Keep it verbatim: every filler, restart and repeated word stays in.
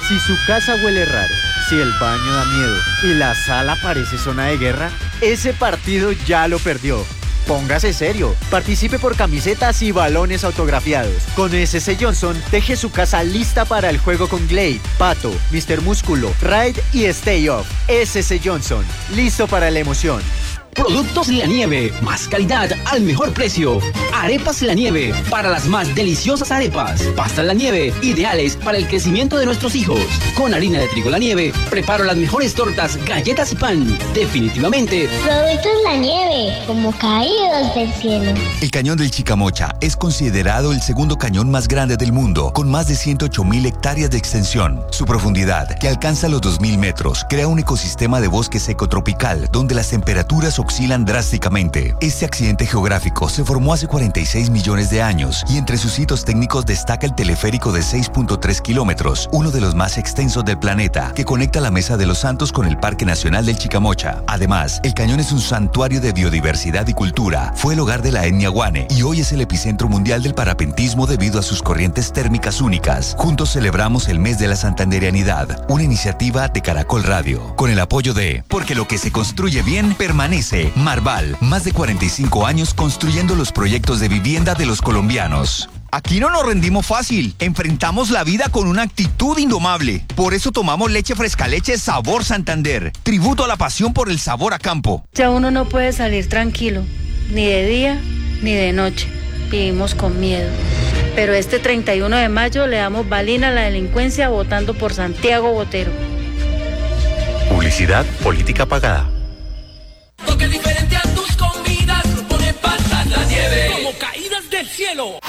Si su casa huele raro, si el baño da miedo y la sala parece zona de guerra, ese partido ya lo perdió. Póngase serio, participe por camisetas y balones autografiados. Con S C Johnson, deje su casa lista para el juego con Glade, Pato, mister Músculo, Ride y Stay Off. S C Johnson, listo para la emoción. Productos La Nieve, más calidad al mejor precio. Arepas La Nieve, para las más deliciosas arepas. Pastas La Nieve, ideales para el crecimiento de nuestros hijos. Con harina de trigo La Nieve, preparo las mejores tortas, galletas y pan. Definitivamente. Productos La Nieve, como caídos del cielo. El cañón del Chicamocha es considerado el segundo cañón más grande del mundo, con más de ciento ocho mil hectáreas de extensión. Su profundidad, que alcanza los dos mil metros, crea un ecosistema de bosque seco tropical, donde las temperaturas oscilan drásticamente. Este accidente geográfico se formó hace cuarenta y seis millones de años y entre sus hitos técnicos destaca el teleférico de seis punto tres kilómetros, uno de los más extensos del planeta, que conecta la Mesa de los Santos con el Parque Nacional del Chicamocha. Además, el cañón es un santuario de biodiversidad y cultura. Fue el hogar de la etnia Guane y hoy es el epicentro mundial del parapentismo debido a sus corrientes térmicas únicas. Juntos celebramos el mes de la Santanderianidad, una iniciativa de Caracol Radio, con el apoyo de Porque lo que se construye bien permanece. Marval, más de cuarenta y cinco años construyendo los proyectos de vivienda de los colombianos. Aquí no nos rendimos fácil, enfrentamos la vida con una actitud indomable. Por eso tomamos leche fresca leche Sabor Santander, tributo a la pasión por el sabor a campo. Ya uno no puede salir tranquilo, ni de día ni de noche, vivimos con miedo. Pero este treinta y uno de mayo le damos balina a la delincuencia votando por Santiago Botero. Publicidad política pagada. Toque diferente a tus comidas, pone Pastas La Nieve, como caídas del cielo.